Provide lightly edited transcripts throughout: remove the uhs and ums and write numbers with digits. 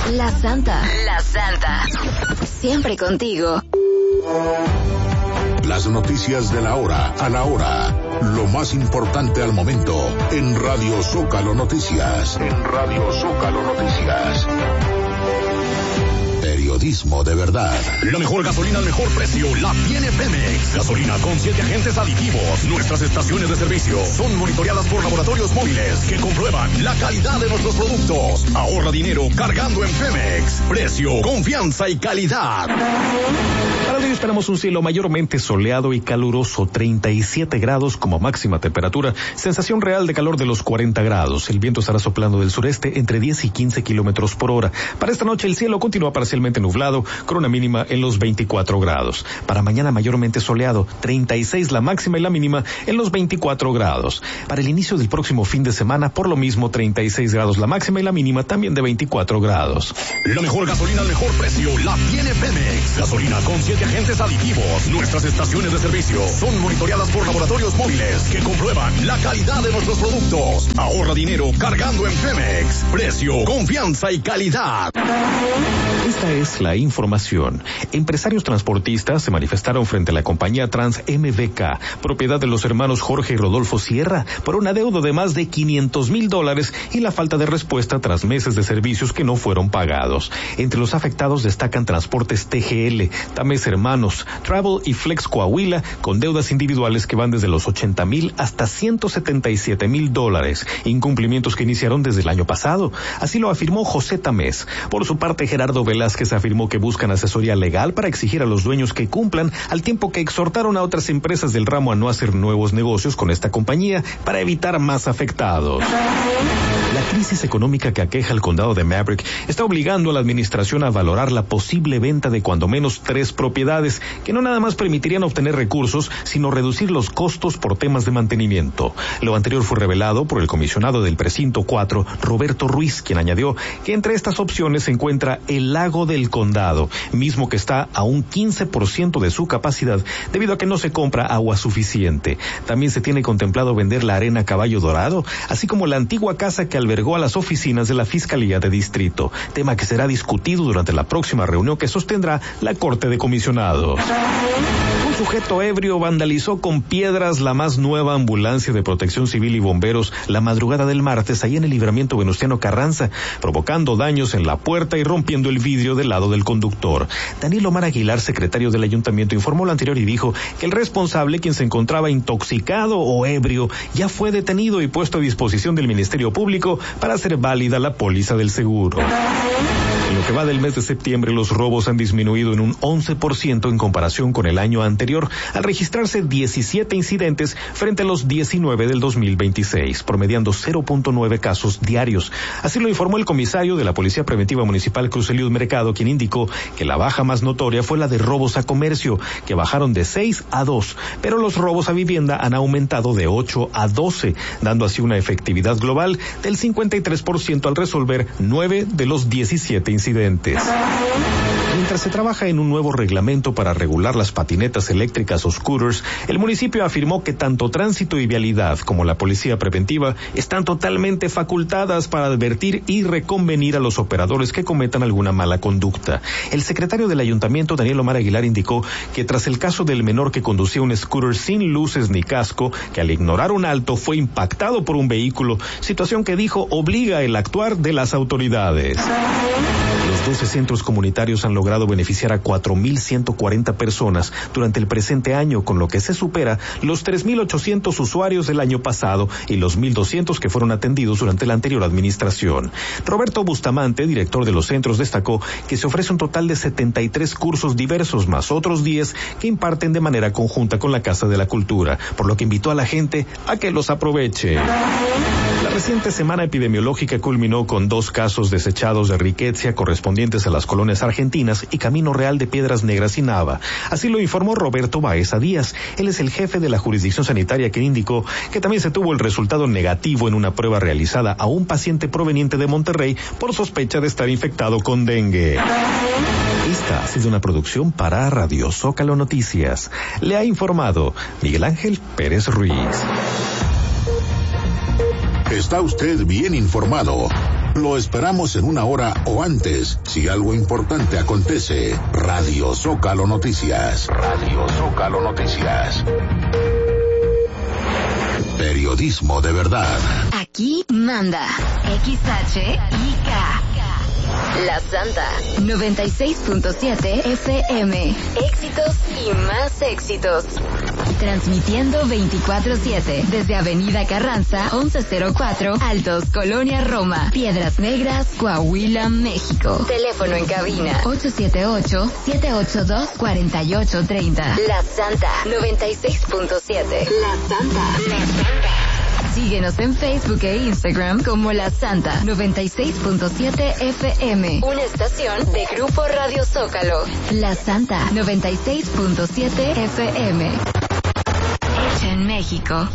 La Santa. La Santa. Siempre contigo. Las noticias de la hora, a la hora. Lo más importante al momento en Radio Zócalo Noticias. En Radio Zócalo Noticias. Periodismo de verdad. La mejor gasolina al mejor precio la tiene Pemex. Gasolina con 7 agentes aditivos. Nuestras estaciones de servicio son monitoreadas por laboratorios móviles que comprueban la calidad de nuestros productos. Ahorra dinero cargando en Pemex. Precio, confianza y calidad. Para hoy esperamos un cielo mayormente soleado y caluroso, 37 grados como máxima temperatura, sensación real de calor de los 40 grados. El viento estará soplando del sureste entre 10 y 15 kilómetros por hora. Para esta noche el cielo continúa parcialmente nublado, con una mínima en los 24 grados. Para mañana mayormente soleado, 36 la máxima y la mínima en los 24 grados. Para el inicio del próximo fin de semana, por lo mismo, 36 grados la máxima y la mínima también de 24 grados. La mejor gasolina al mejor precio la tiene Pemex. Gasolina con 7 agentes aditivos. Nuestras estaciones de servicio son monitoreadas por laboratorios móviles que comprueban la calidad de nuestros productos. Ahorra dinero cargando en Pemex. Precio, confianza y calidad. Esta es la información. Empresarios transportistas se manifestaron frente a la compañía Trans MBK, propiedad de los hermanos Jorge y Rodolfo Sierra, por un adeudo de más de $500,000 y la falta de respuesta tras meses de servicios que no fueron pagados. Entre los afectados destacan Transportes TGL, Tamés Hermanos, Travel y Flex Coahuila, con deudas individuales que van desde los $80,000 hasta $177,000, incumplimientos que iniciaron desde el año pasado. Así lo afirmó José Tamés. Por su parte, Gerardo Velázquez afirmó que buscan asesoría legal para exigir a los dueños que cumplan, al tiempo que exhortaron a otras empresas del ramo a no hacer nuevos negocios con esta compañía para evitar más afectados. La crisis económica que aqueja al condado de Maverick está obligando a la administración a valorar la posible venta de cuando menos 3 propiedades que no nada más permitirían obtener recursos, sino reducir los costos por temas de mantenimiento. Lo anterior fue revelado por el comisionado del precinto 4, Roberto Ruiz, quien añadió que entre estas opciones se encuentra el Lago del Condado, mismo que está a un 15% de su capacidad debido a que no se compra agua suficiente. También se tiene contemplado vender la Arena Caballo Dorado, así como la antigua casa que albergó a las oficinas de la Fiscalía de Distrito, tema que será discutido durante la próxima reunión que sostendrá la Corte de Comisionados. Un sujeto ebrio vandalizó con piedras la más nueva ambulancia de Protección Civil y bomberos la madrugada del martes ahí en el Libramiento Venustiano Carranza, provocando daños en la puerta y rompiendo el vidrio del lado del conductor. Daniel Omar Aguilar, secretario del ayuntamiento, informó lo anterior y dijo que el responsable, quien se encontraba intoxicado o ebrio, ya fue detenido y puesto a disposición del Ministerio Público para hacer válida la póliza del seguro. En lo que va del mes de septiembre, los robos han disminuido en un 11% en comparación con el año anterior, al registrarse 17 incidentes frente a los 19 del 2026, promediando 0.9 casos diarios. Así lo informó el comisario de la Policía Preventiva Municipal, Cruz Eliud Mercado, quien indicó que la baja más notoria fue la de robos a comercio, que bajaron de 6 a 2, pero los robos a vivienda han aumentado de 8 a 12, dando así una efectividad global del 53% al resolver 9 de los 17 incidentes. Mientras se trabaja en un nuevo reglamento para regular las patinetas eléctricas o scooters, el municipio afirmó que tanto Tránsito y Vialidad como la Policía Preventiva están totalmente facultadas para advertir y reconvenir a los operadores que cometan alguna mala conducta. El secretario del ayuntamiento, Daniel Omar Aguilar, indicó que tras el caso del menor que conducía un scooter sin luces ni casco, que al ignorar un alto fue impactado por un vehículo, situación que dijo obliga el actuar de las autoridades. Los 12 centros comunitarios han logrado beneficiar a 4,140 personas durante el presente año, con lo que se supera los 3,800 usuarios del año pasado y los 1,200 que fueron atendidos durante la anterior administración. Roberto Bustamante, director de los centros, destacó que se ofrece un total de 73 cursos diversos, más otros 10 que imparten de manera conjunta con la Casa de la Cultura, por lo que invitó a la gente a que los aproveche. La reciente semana epidemiológica culminó con 2 casos desechados de riqueza correspondientes a las colonias argentinas y Camino Real de Piedras Negras y Nava. Así lo informó Roberto Baeza Díaz. Él es el jefe de la jurisdicción sanitaria, que indicó que también se tuvo el resultado negativo en una prueba realizada a un paciente proveniente de Monterrey por sospecha de estar infectado con dengue. Esta ha sido una producción para Radio Zócalo Noticias. Le ha informado Miguel Ángel Pérez Ruiz. Está usted bien informado. Lo esperamos en 1 hora o antes, si algo importante acontece. Radio Zócalo Noticias. Radio Zócalo Noticias. Periodismo de verdad. Aquí manda XHIK. La Santa 96.7 FM. Éxitos y más éxitos. Transmitiendo 24/7 desde Avenida Carranza 1104 Altos, Colonia Roma, Piedras Negras, Coahuila, México. Teléfono en cabina 878-782-4830. La Santa 96.7. La Santa. La Santa. Síguenos en Facebook e Instagram como La Santa 96.7 FM. Una estación de Grupo Radio Zócalo. La Santa 96.7 FM. Hecha en México.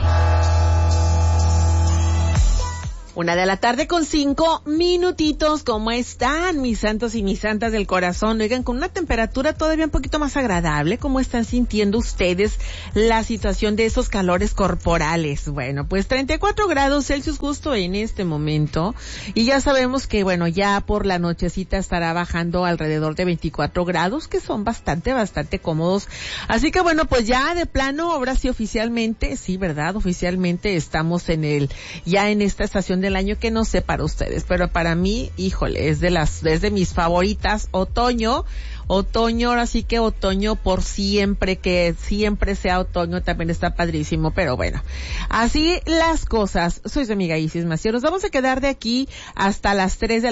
1:05 p.m. ¿Cómo están, mis santos y mis santas del corazón? Oigan, con una temperatura todavía un poquito más agradable. ¿Cómo están sintiendo ustedes la situación de esos calores corporales? Bueno, pues 34 grados Celsius justo en este momento. Y ya sabemos que, bueno, ya por la nochecita estará bajando alrededor de 24 grados, que son bastante cómodos. Así que, bueno, pues ya de plano, ahora sí oficialmente, sí, ¿verdad? Oficialmente estamos ya en esta estación del año que no sé para ustedes, pero para mí, híjole, es de mis favoritas. Otoño, ahora sí que otoño por siempre, que siempre sea otoño, también está padrísimo, pero bueno, así las cosas. Soy su amiga Isis Maciel, nos vamos a quedar de aquí hasta las 3 de